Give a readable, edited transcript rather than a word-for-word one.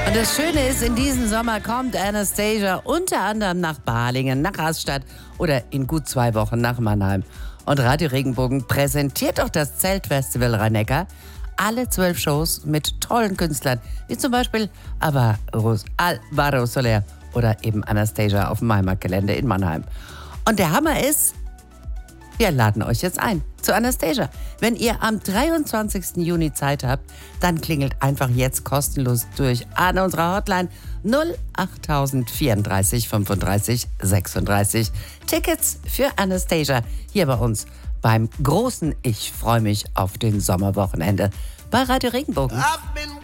Und das Schöne ist, in diesem Sommer kommt Anastasia unter anderem nach Balingen, nach Rastatt oder in gut 2 Wochen nach Mannheim. Und Radio Regenbogen präsentiert auch das Zeltfestival Rhein-Neckar. Alle 12 Shows mit tollen Künstlern, wie zum Beispiel Alvaro Soler oder eben Anastasia auf dem Heimatgelände in Mannheim. Und der Hammer ist, wir laden euch jetzt ein zu Anastasia. Wenn ihr am 23. Juni Zeit habt, dann klingelt einfach jetzt kostenlos durch an unserer Hotline 08034 35 36. Tickets für Anastasia hier bei uns beim großen Ich freue mich auf den Sommerwochenende bei Radio Regenbogen.